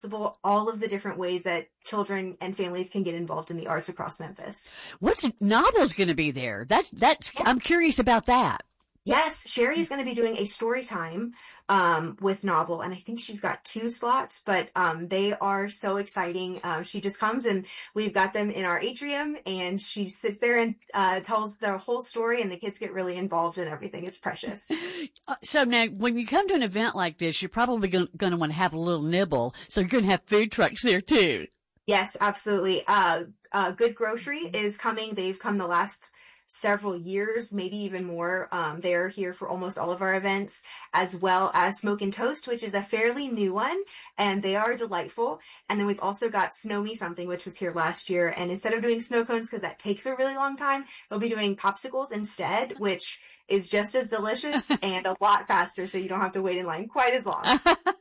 all of the different ways that children and families can get involved in the arts across Memphis. What's Novel's going to be there? I'm curious about that. Yes, Sherry is going to be doing a story time with Novel, and I think she's got 2 slots, but they are so exciting. She just comes, and we've got them in our atrium, and she sits there and tells the whole story, and the kids get really involved in everything. It's precious. So now, when you come to an event like this, you're probably going to want to have a little nibble, so you're going to have food trucks there too. Yes, absolutely. Good Grocery is coming. They've come the last several years, maybe even more. They're here for almost all of our events, as well as Smoke and Toast, which is a fairly new one, and they are delightful. And then we've also got Snow Me Something, which was here last year. And instead of doing snow cones, because that takes a really long time, they'll be doing popsicles instead, which is just as delicious and a lot faster, so you don't have to wait in line quite as long.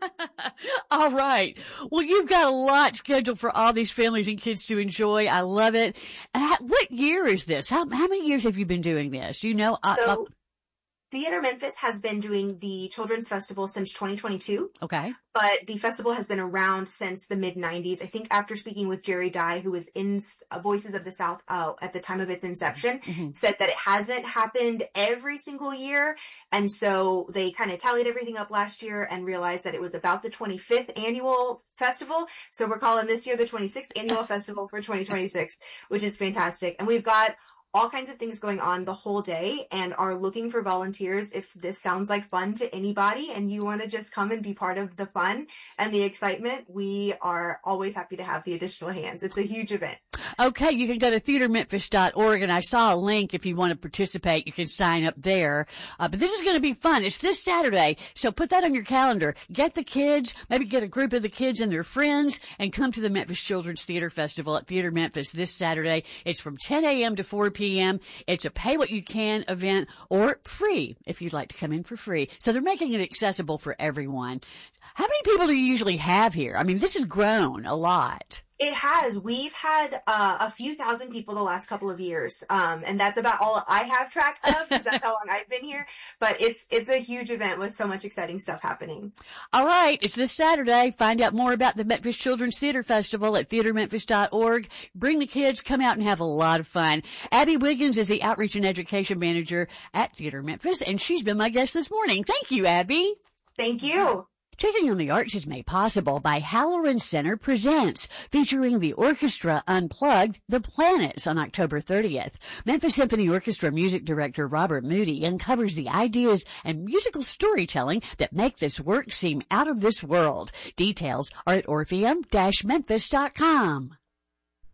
All right. Well, you've got a lot scheduled for all these families and kids to enjoy. I love it. What year is this? How many years have you been doing this? You know, so Theater Memphis has been doing the Children's Festival since 2022. Okay. But the festival has been around since the mid-90s. I think after speaking with Jerry Dye, who was in Voices of the South at the time of its inception, said that it hasn't happened every single year. And so they kind of tallied everything up last year and realized that it was about the 25th annual festival. So we're calling this year the 26th annual festival for 2026, which is fantastic. And we've got all kinds of things going on the whole day and are looking for volunteers. If this sounds like fun to anybody and you want to just come and be part of the fun and the excitement, we are always happy to have the additional hands. It's a huge event. Okay, you can go to theatermemphis.org, and I saw a link if you want to participate. You can sign up there. But this is going to be fun. It's this Saturday, so put that on your calendar. Get the kids, maybe get a group of the kids and their friends, and come to the Memphis Children's Theater Festival at Theater Memphis this Saturday. It's from 10 a.m. to 4 p.m. It's a pay-what-you-can event, or free if you'd like to come in for free. So they're making it accessible for everyone. How many people do you usually have here? I mean, this has grown a lot. It has. We've had a few thousand people the last couple of years, and that's about all I have track of because that's how long I've been here. But it's a huge event with so much exciting stuff happening. All right, it's this Saturday. Find out more about the Memphis Children's Theater Festival at theatermemphis.org. Bring the kids, come out and have a lot of fun. Abby Wiggins is the Outreach and Education Manager at Theater Memphis, and she's been my guest this morning. Thank you, Abby. Thank you. Checking on the Arts is made possible by Halloran Center Presents, featuring the orchestra Unplugged, The Planets on October 30th. Memphis Symphony Orchestra music director Robert Moody uncovers the ideas and musical storytelling that make this work seem out of this world. Details are at orpheum-memphis.com.